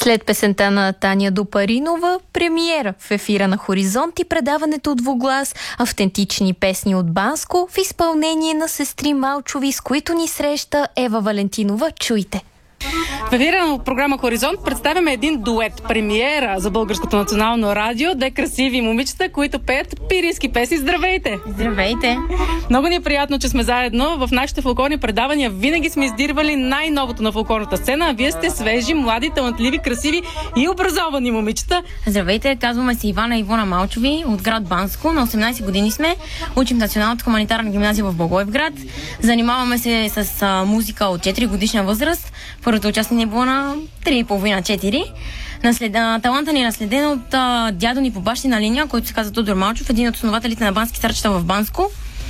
След песента на Таня Допаринова, премиера в ефира на Хоризонт и предаването от Двуглас, автентични песни от Банско в изпълнение на сестри Малчови, с които ни среща Ева Валентинова. Чуйте! В ефира на програма Хоризонт представяме един дует, премиера за Българското национално радио, две красиви момичета, които пеят пирински песни. Здравейте! Здравейте! Много ни е приятно, че сме заедно. В нашите фолклорни предавания винаги сме издирвали най-новото на фолклорната сцена, а вие сте свежи, млади, талантливи, красиви и образовани момичета. Здравейте, казваме се Ивана Ивона Малчови от град Банско. На 18 години сме. Учим Националната хуманитарна гимназия в Благоевград. Занимаваме се с музика от 4 годишна възраст. Първото участие ни е било на 3,5-4. Таланта ни е наследен от дядо ни по бащина линия, който се казва Тодор Малчов, един от основателите на бански старчета в Банско.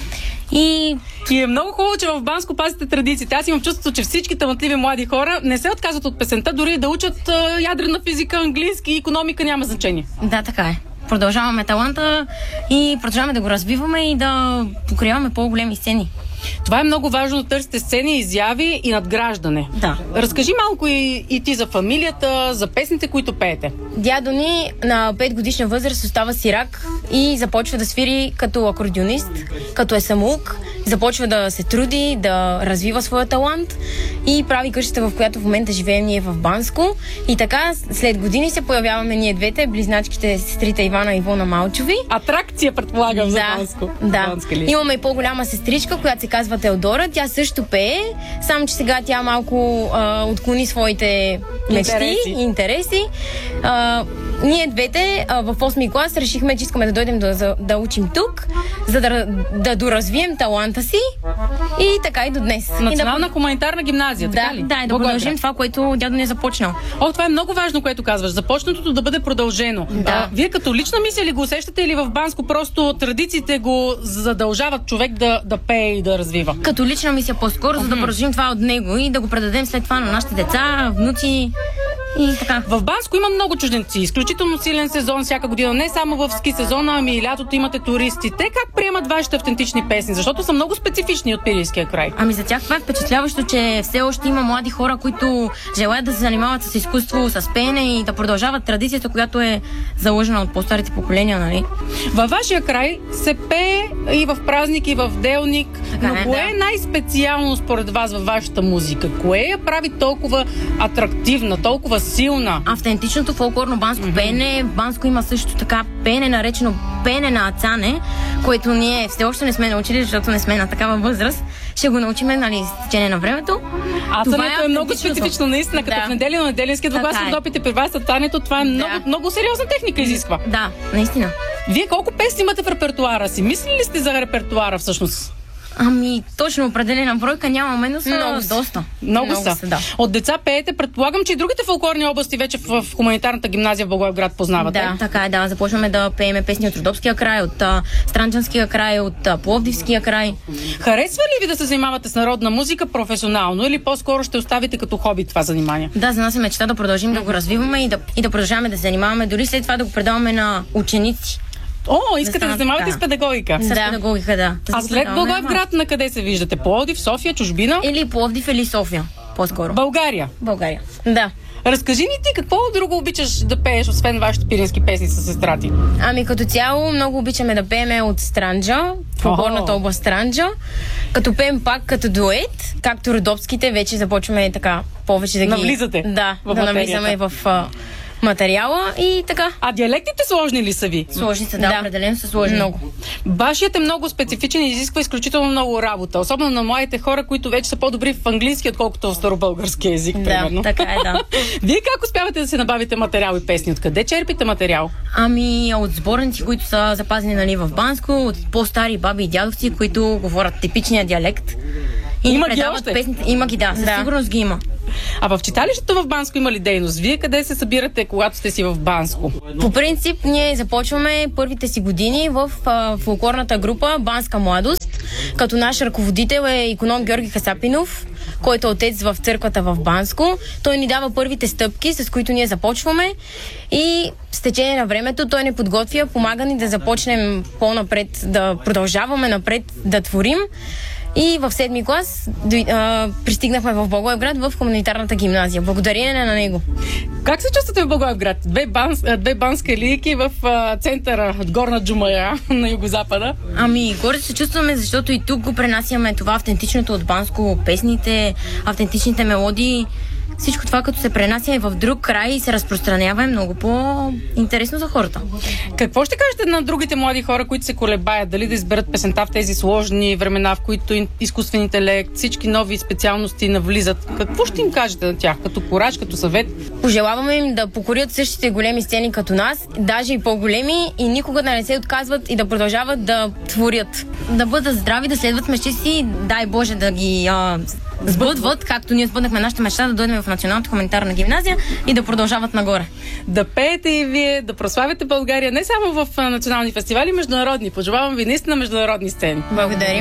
И е много хубаво, че в Банско пазите традициите. Аз имам чувството, че всички талантливи млади хора не се отказват от песента, дори да учат ядрена физика, английски, икономика, няма значение. да, така е. Продължаваме таланта и продължаваме да го развиваме и да покриваме по-големи сцени. Това е много важно, да търсите сцени, изяви и надграждане. Да. Разкажи малко и ти за фамилията, за песните, които пеете. Дядо ни на 5 годишна възраст остава сирак и започва да свири като акордеонист, като е самоук, започва да се труди, да развива своя талант и прави къщата, в която в момента живеем ние в Банско. И така, след години се появяваме ние двете, близначките, сестрите Ивана и Ивона Малчови. Атракция, предполагам, за Банско. Да. Имаме и по-голяма сестричка, която се казва Теодора. Тя също пее, само че сега тя малко отклони своите мечти и интереси. Ние двете в 8-ми клас решихме, че искаме да дойдем да учим тук, за да доразвием таланта си и така и до днес. Национална хуманитарна гимназия, така ли? Да, и да продължим това, което дядо ни е започнал. Това е много важно, което казваш. Започнатото да бъде продължено. Да. Вие като лична мисия ли го усещате или в Банско просто традициите го задължават човек да пее и да развива? Като лична мисия по-скоро, за да продължим това от него и да го предадем след това на нашите деца, внуци и така. В Банско има много чужденци. Изключително силен сезон всяка година. Не само в ски сезона, ами и лятото имате туристи. Те как приемат вашите автентични песни? Защото са много специфични от Пиринския край. Ами за тях това е впечатляващо, че все още има млади хора, които желаят да се занимават с изкуство, с пеене и да продължават традицията, която е заложена от по-старите поколения, нали? Във вашия край се пее и в празник, и в делник. Но кое е най-специално според вас във вашата музика? Кое я прави толкова атрактивна, толкова силна? Автентичното фолклорно банско пеене. В Банско има също така пеене, наречено пеене на ацане, което ние все още не сме научили, защото не сме на такава възраст. Ще го научиме, нали, с течение на времето. Ацането е много специфично, наистина, като в неделя на неделинския Двуглас Родопите при вас, ацането, това е много сериозна техника изисква. Да, наистина. Вие колко песни имате в репертуара си? Мислили ли сте за репертуара всъщност? Ами, точно определена бройка нямаме, но са доста. Много са. Да. От деца пеете, предполагам, че и другите фолклорни области вече в хуманитарната гимназия в Благоевград познавате. Да, така е, да. Започваме да пееме песни от Родопския край, от Странджанския край, от Пловдивския край. Харесва ли ви да се занимавате с народна музика професионално или по-скоро ще оставите като хоби това занимание? Да, за нас е мечта да продължим да го развиваме и да продължаваме да се занимаваме, дори след това да го предаваме на ученици. Искате да се занимавате с педагогика? С педагогика, да. А след Благоевград на къде се виждате? Пловдив, София, чужбина? Или Пловдив, или София, по-скоро. България? България, да. Разкажи ни ти, какво друго обичаш да пееш, освен вашите пирински песни с сестра ти? Ами като цяло много обичаме да пееме от Странджа, фолклорната област Странджа. Като пеем пак като дует, както родопските, вече започваме така повече да ги... Навлизате? Да навлизаме в материала и така. А диалектите сложни ли са ви? Сложни са, да, определено са сложни. Много. Вашият е много специфичен и изисква изключително много работа. Особено на младите хора, които вече са по-добри в английски, отколкото в старобългарски език, примерно. Да, така е, да. Вие как успявате да се набавите материал и песни? Откъде черпите материал? Ами от сборници, които са запазени, нали, в Банско, от по-стари баби и дядовци, които говорят типичния диалект. И има ги още? Песните. Има ги, да. Със сигурност ги има. А в читалището в Банско има ли дейност? Вие къде се събирате, когато сте си в Банско? По принцип, ние започваме първите си години в фолклорната група Банска младост, като наш ръководител е иконом Георги Хасапинов, който е отец в църквата в Банско. Той ни дава първите стъпки, с които ние започваме и с течение на времето той ни подготвя, помага ни да започнем по-напред, да продължаваме напред, да творим. И в 7-ми клас пристигнахме в Благоевград в хуманитарната гимназия. Благодарение на него. Как се чувствате в Благоевград? Две бански лики в центъра, Горна Джумая на югозапада. Ами, горе се чувстваме, защото и тук го пренасяме това автентичното от Банско, песните, автентичните мелодии. Всичко това, като се пренася и в друг край и се разпространява, е много по-интересно за хората. Какво ще кажете на другите млади хора, които се колебаят? Дали да изберат песента в тези сложни времена, в които изкуствен интелект, всички нови специалности навлизат? Какво ще им кажете на тях? Като кураж, като съвет? Пожелаваме им да покорят същите големи сцени като нас, даже и по-големи, и никога да не се отказват и да продължават да творят. Да бъдат здрави, да следват мечти си, дай Боже да ги сбъдват, както ние сбъднахме нашата мечта да дойдем в Националната хуманитарна гимназия и да продължават нагоре. Да пеете и вие, да прославяте България не само в национални фестивали, международни. Пожелавам ви наистина международни сцени. Благодарим.